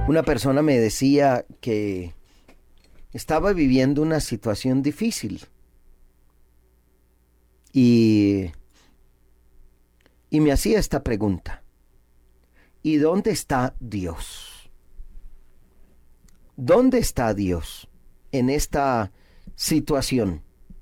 Una persona me decía que estaba viviendo una situación difícil y, y me hacía esta pregunta: ¿y dónde está Dios? ¿Dónde está Dios en esta situación?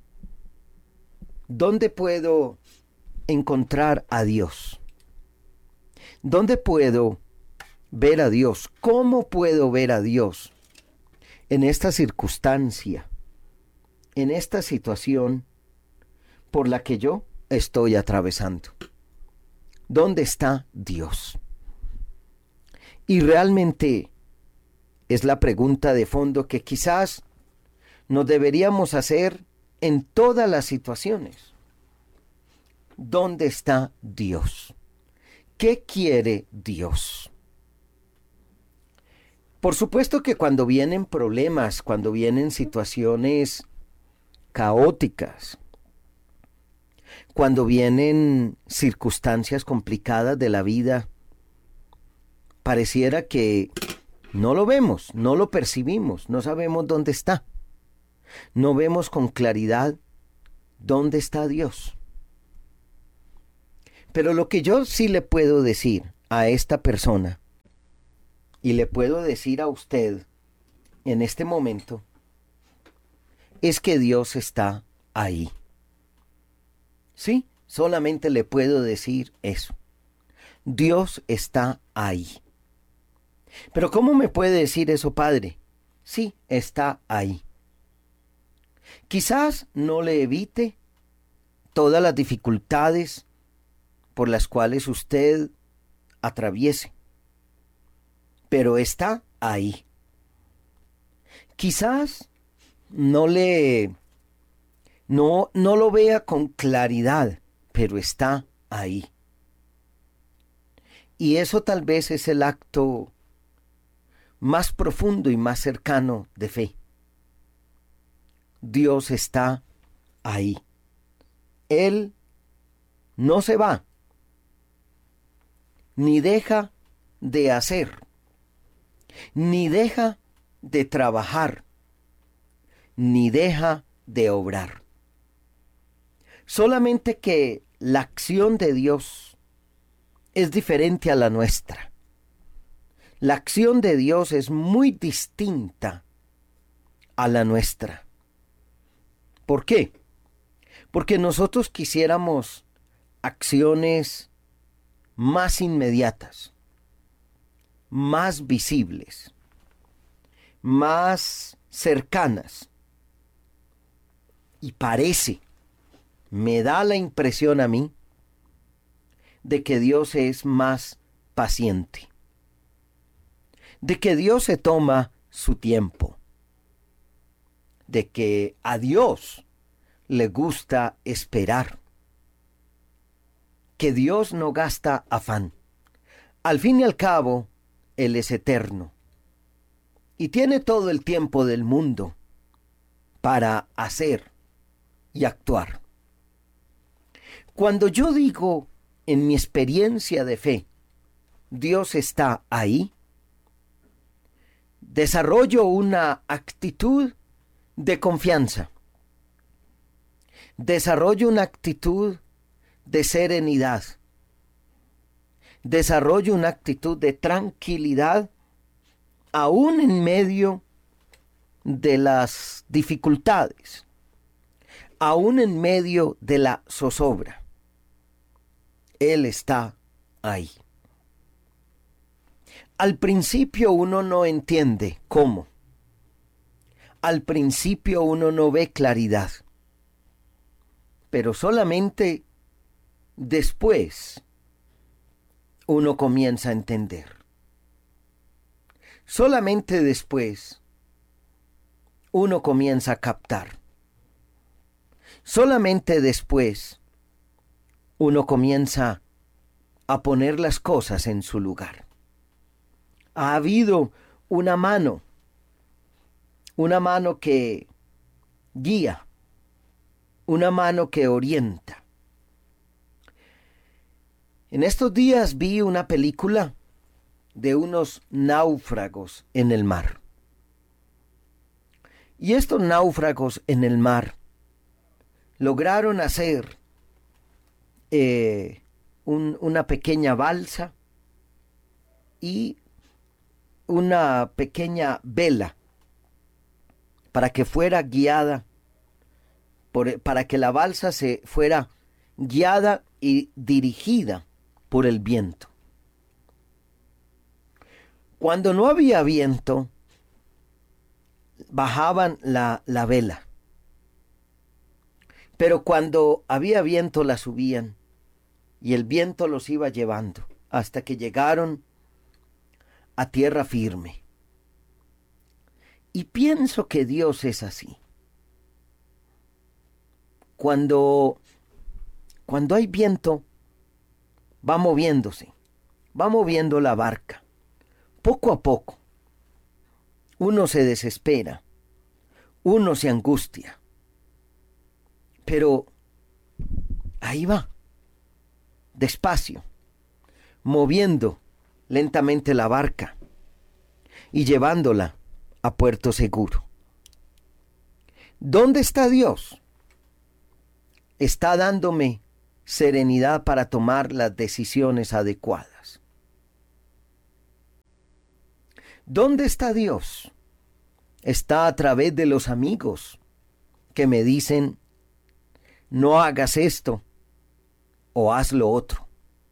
¿Dónde puedo encontrar a Dios? ¿Dónde puedo ver a Dios? ¿Cómo puedo ver a Dios en esta circunstancia, en esta situación por la que yo estoy atravesando? ¿Dónde está Dios? Y realmente es la pregunta de fondo que quizás nos deberíamos hacer en todas las situaciones. ¿Dónde está Dios? ¿Qué quiere Dios? Por supuesto que cuando vienen problemas, cuando vienen situaciones caóticas, cuando vienen circunstancias complicadas de la vida, pareciera que no lo vemos, no lo percibimos, no sabemos dónde está. No vemos con claridad dónde está Dios. Pero lo que yo sí le puedo decir a esta persona, y le puedo decir a usted en este momento, es que Dios está ahí. Sí, solamente le puedo decir eso. Dios está ahí. Pero ¿cómo me puede decir eso, Padre? Sí, está ahí. Quizás no le evite todas las dificultades por las cuales usted atraviese, pero está ahí. Quizás no lo vea con claridad, pero está ahí. Y eso tal vez es el acto más profundo y más cercano de fe. Dios está ahí. Él no se va, ni deja de hacer, ni deja de trabajar, ni deja de obrar. Solamente que la acción de Dios es diferente a la nuestra. La acción de Dios es muy distinta a la nuestra. ¿Por qué? Porque nosotros quisiéramos acciones más inmediatas, más visibles, más cercanas. Y me da la impresión a mí, de que Dios es más paciente, de que Dios se toma su tiempo, de que a Dios le gusta esperar, que Dios no gasta afán. Al fin y al cabo, Él es eterno y tiene todo el tiempo del mundo para hacer y actuar. Cuando yo digo en mi experiencia de fe, Dios está ahí, desarrollo una actitud de confianza, desarrollo una actitud de serenidad, desarrollo una actitud de tranquilidad, aún en medio de las dificultades, aún en medio de la zozobra. Él está ahí. Al principio uno no entiende cómo. Al principio uno no ve claridad. Pero solamente después uno comienza a entender. Solamente después uno comienza a captar. Solamente después uno comienza a poner las cosas en su lugar. Ha habido una mano que guía, una mano que orienta. En estos días vi una película de unos náufragos en el mar. Y estos náufragos en el mar lograron hacer una pequeña balsa y una pequeña vela para que fuera guiada, para que la balsa se fuera guiada y dirigida por el viento. Cuando no había viento, bajaban la vela. Pero cuando había viento la subían y el viento los iba llevando hasta que llegaron a tierra firme. Y pienso que Dios es así. Cuando hay viento, va moviéndose, va moviendo la barca. Poco a poco, uno se desespera, uno se angustia. Pero ahí va, despacio, moviendo lentamente la barca y llevándola a puerto seguro. ¿Dónde está Dios? Está dándome serenidad para tomar las decisiones adecuadas. ¿Dónde está Dios? Está a través de los amigos que me dicen: no hagas esto o haz lo otro.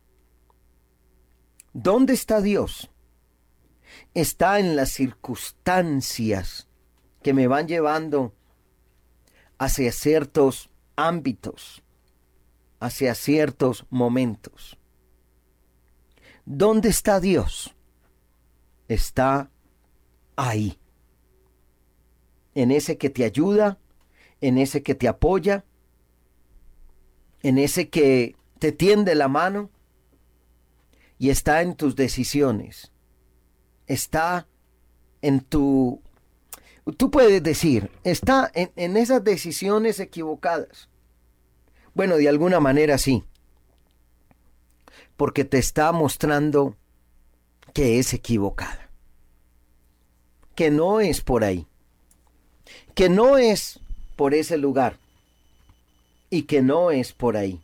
¿Dónde está Dios? Está en las circunstancias que me van llevando hacia ciertos ámbitos, hacia ciertos momentos. ¿Dónde está Dios? Está ahí. En ese que te ayuda, en ese que te apoya, en ese que te tiende la mano, y está en tus decisiones. Está en tú puedes decir, está en esas decisiones equivocadas. Bueno, de alguna manera sí, porque te está mostrando que es equivocada, que no es por ahí, que no es por ese lugar y que no es por ahí.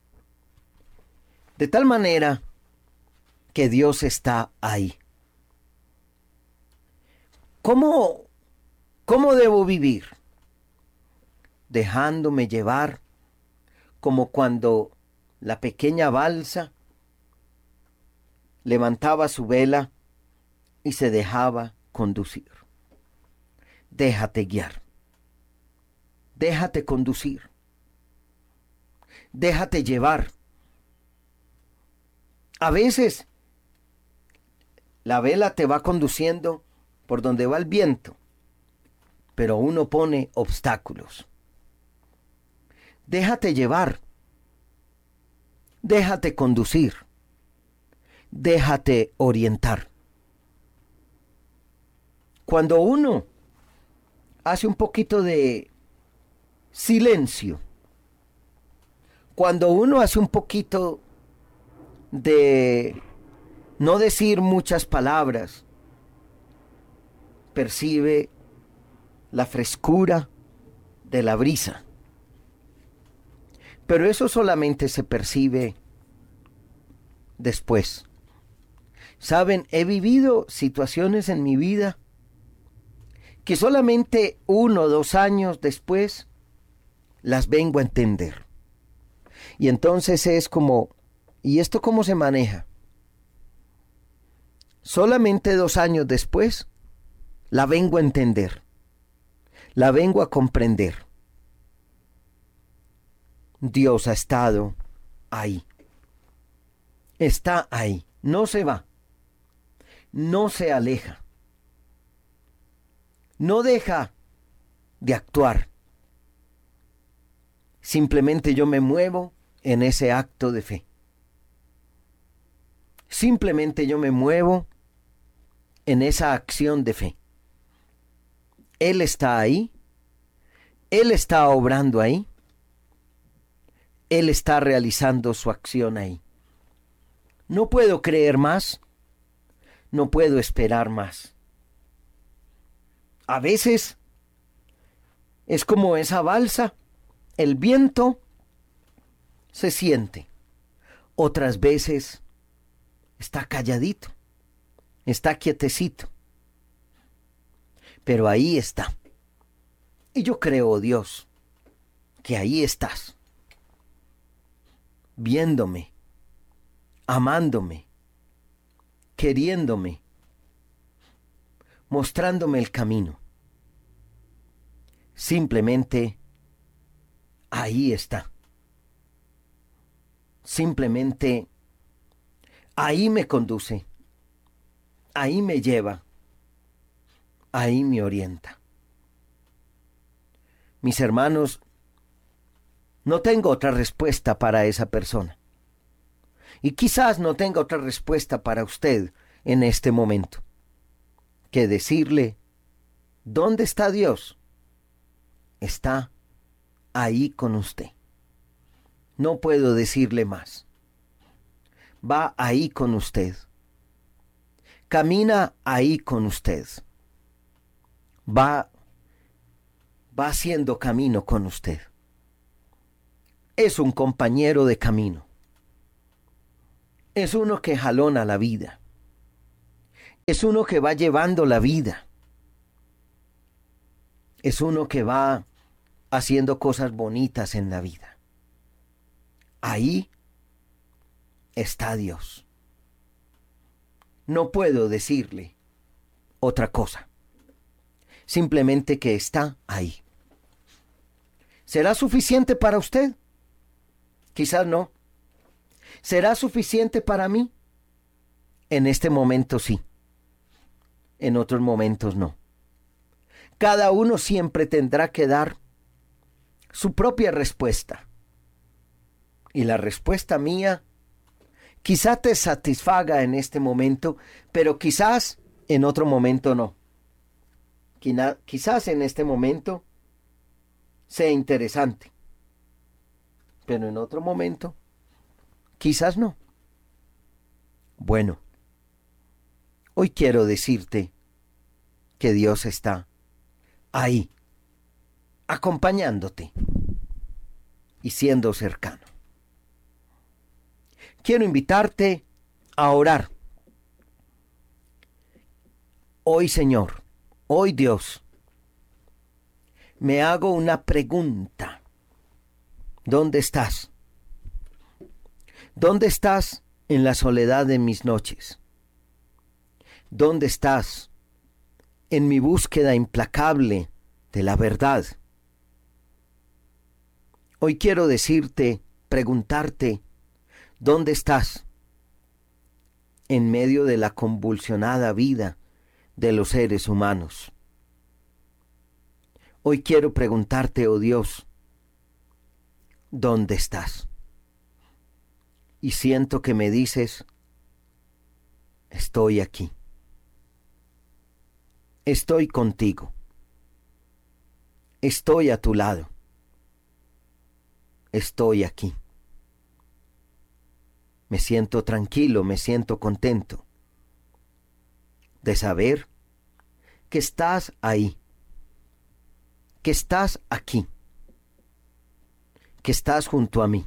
De tal manera que Dios está ahí. ¿Cómo debo vivir? Dejándome llevar, como cuando la pequeña balsa levantaba su vela y se dejaba conducir. Déjate guiar. Déjate conducir. Déjate llevar. A veces la vela te va conduciendo por donde va el viento, pero uno pone obstáculos. Déjate llevar. Déjate conducir. Déjate orientar. Cuando uno hace un poquito de silencio, cuando uno hace un poquito de no decir muchas palabras, percibe la frescura de la brisa. Pero eso solamente se percibe después. Saben, he vivido situaciones en mi vida que solamente 1 o 2 años después las vengo a entender. Y entonces es como, ¿y esto cómo se maneja? Solamente 2 años después la vengo a entender, la vengo a comprender. Dios ha estado ahí. Está ahí, no se va, no se aleja, no deja de actuar. Simplemente yo me muevo en ese acto de fe. Simplemente yo me muevo en esa acción de fe. Él está ahí, Él está obrando ahí, Él está realizando su acción ahí. No puedo creer más, No puedo esperar más. A veces es como esa balsa, el viento se siente. Otras veces está calladito, está quietecito. Pero ahí está. Y yo creo, Dios, que ahí estás, viéndome, amándome, queriéndome, mostrándome el camino. Simplemente ahí está. Simplemente ahí me conduce, ahí me lleva, ahí me orienta. Mis hermanos, no tengo otra respuesta para esa persona. Y quizás no tenga otra respuesta para usted en este momento que decirle, ¿dónde está Dios? Está ahí con usted. No puedo decirle más. Va ahí con usted. Camina ahí con usted. Va haciendo camino con usted. Es un compañero de camino. Es uno que jalona la vida. Es uno que va llevando la vida. Es uno que va haciendo cosas bonitas en la vida. Ahí está Dios. No puedo decirle otra cosa. Simplemente que está ahí. ¿Será suficiente para usted? Quizás no. ¿Será suficiente para mí? En este momento sí. En otros momentos no. Cada uno siempre tendrá que dar su propia respuesta. Y la respuesta mía quizá te satisfaga en este momento, pero quizás en otro momento no. Quizás en este momento sea interesante, pero en otro momento quizás no. Bueno, hoy quiero decirte que Dios está ahí, acompañándote y siendo cercano. Quiero invitarte a orar. Hoy, Señor, hoy, Dios, me hago una pregunta. ¿Dónde estás? ¿Dónde estás en la soledad de mis noches? ¿Dónde estás en mi búsqueda implacable de la verdad? Hoy quiero decirte, preguntarte, ¿dónde estás en medio de la convulsionada vida de los seres humanos? Hoy quiero preguntarte, oh Dios, ¿dónde estás? Y siento que me dices, estoy aquí. Estoy contigo. Estoy a tu lado. Estoy aquí. Me siento tranquilo, me siento contento de saber que estás ahí, que estás aquí, que estás junto a mí.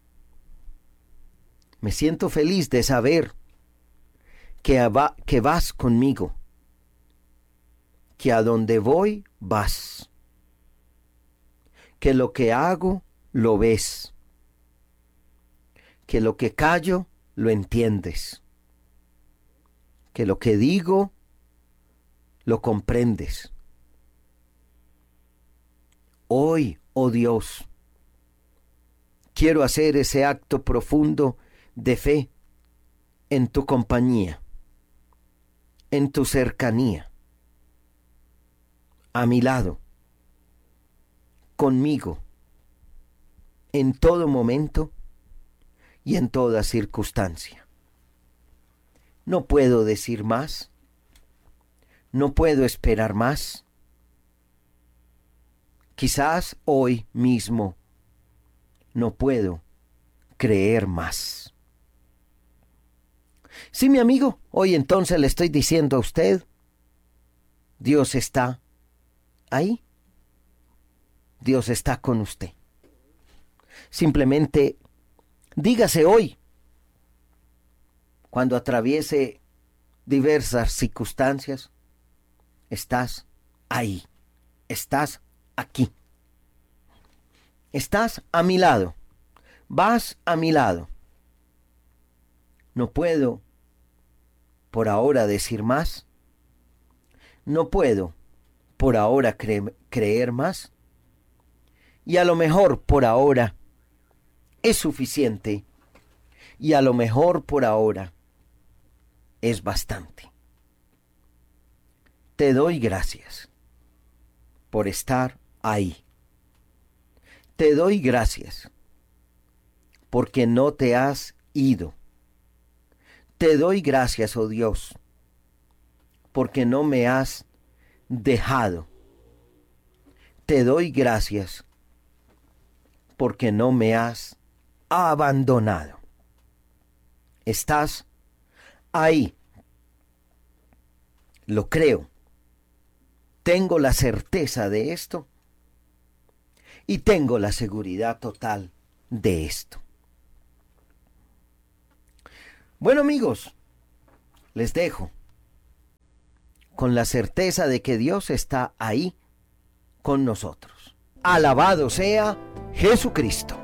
Me siento feliz de saber que vas conmigo, que a donde voy vas, que lo que hago lo ves, que lo que callo lo entiendes, que lo que digo lo comprendes. Hoy, oh Dios, quiero hacer ese acto profundo de fe en tu compañía, en tu cercanía, a mi lado, conmigo, en todo momento y en toda circunstancia. No puedo decir más, no puedo esperar más. Quizás hoy mismo no puedo creer más. Sí, mi amigo, hoy entonces le estoy diciendo a usted, Dios está ahí. Dios está con usted. Simplemente dígase hoy, cuando atraviese diversas circunstancias, estás ahí, estás aquí, estás a mi lado, vas a mi lado. No puedo por ahora decir más, no puedo por ahora creer más, y a lo mejor por ahora es suficiente, y a lo mejor por ahora es bastante. Te doy gracias por estar ahí. Te doy gracias porque no te has ido. Te doy gracias, oh Dios, porque no me has dejado. Te doy gracias porque no me has abandonado. Estás ahí. Lo creo. Tengo la certeza de esto y tengo la seguridad total de esto. Bueno, amigos, les dejo con la certeza de que Dios está ahí con nosotros. Alabado sea Jesucristo.